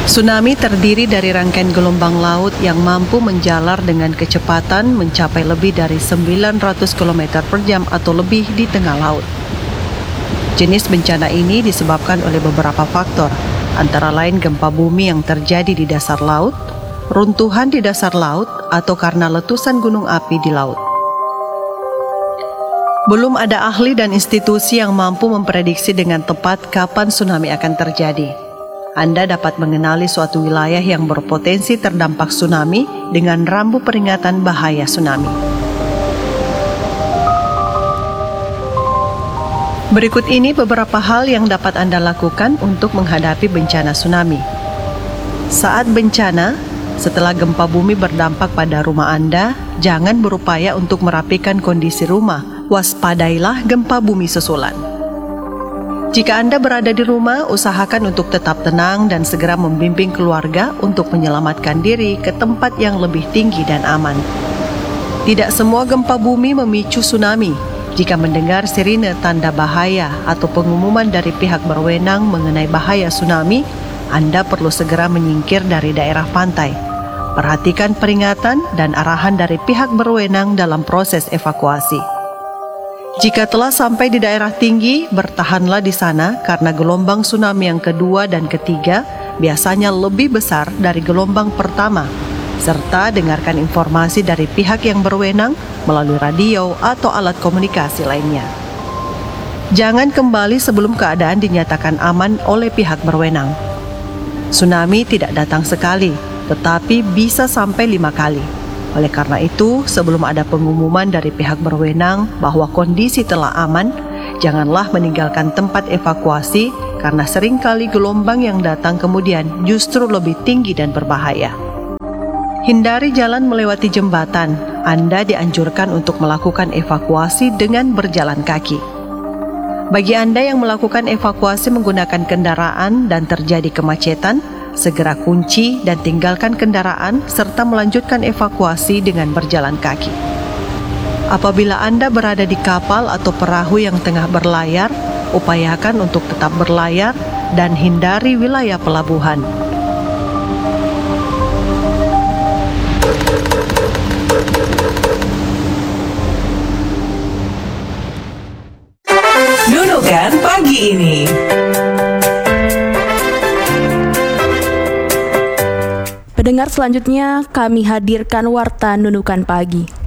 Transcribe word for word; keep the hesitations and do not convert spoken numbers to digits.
Tsunami terdiri dari rangkaian gelombang laut yang mampu menjalar dengan kecepatan mencapai lebih dari sembilan ratus kilometer per jam atau lebih di tengah laut. Jenis bencana ini disebabkan oleh beberapa faktor, antara lain gempa bumi yang terjadi di dasar laut, runtuhan di dasar laut, atau karena letusan gunung api di laut. Belum ada ahli dan institusi yang mampu memprediksi dengan tepat kapan tsunami akan terjadi. Anda dapat mengenali suatu wilayah yang berpotensi terdampak tsunami dengan rambu peringatan bahaya tsunami. Berikut ini beberapa hal yang dapat Anda lakukan untuk menghadapi bencana tsunami. Saat bencana, setelah gempa bumi berdampak pada rumah Anda, jangan berupaya untuk merapikan kondisi rumah. Waspadailah gempa bumi susulan. Jika Anda berada di rumah, usahakan untuk tetap tenang dan segera membimbing keluarga untuk menyelamatkan diri ke tempat yang lebih tinggi dan aman. Tidak semua gempa bumi memicu tsunami. Jika mendengar sirine tanda bahaya atau pengumuman dari pihak berwenang mengenai bahaya tsunami, Anda perlu segera menyingkir dari daerah pantai. Perhatikan peringatan dan arahan dari pihak berwenang dalam proses evakuasi. Jika telah sampai di daerah tinggi, bertahanlah di sana karena gelombang tsunami yang kedua dan ketiga biasanya lebih besar dari gelombang pertama, serta dengarkan informasi dari pihak yang berwenang melalui radio atau alat komunikasi lainnya. Jangan kembali sebelum keadaan dinyatakan aman oleh pihak berwenang. Tsunami tidak datang sekali, tetapi bisa sampai lima kali. Oleh karena itu, sebelum ada pengumuman dari pihak berwenang bahwa kondisi telah aman, janganlah meninggalkan tempat evakuasi karena seringkali gelombang yang datang kemudian justru lebih tinggi dan berbahaya. Hindari jalan melewati jembatan. Anda dianjurkan untuk melakukan evakuasi dengan berjalan kaki. Bagi Anda yang melakukan evakuasi menggunakan kendaraan dan terjadi kemacetan, segera kunci dan tinggalkan kendaraan serta melanjutkan evakuasi dengan berjalan kaki. Apabila Anda berada di kapal atau perahu yang tengah berlayar, upayakan untuk tetap berlayar dan hindari wilayah pelabuhan. Nunukan pagi ini. Pendengar, selanjutnya kami hadirkan Warta Nunukan Pagi.